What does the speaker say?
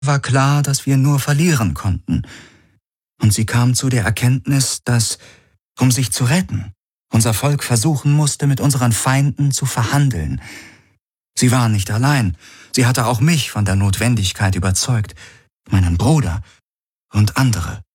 war klar, dass wir nur verlieren konnten. Und sie kam zu der Erkenntnis, dass, um sich zu retten, unser Volk versuchen musste, mit unseren Feinden zu verhandeln. Sie war nicht allein. Sie hatte auch mich von der Notwendigkeit überzeugt, meinen Bruder und andere.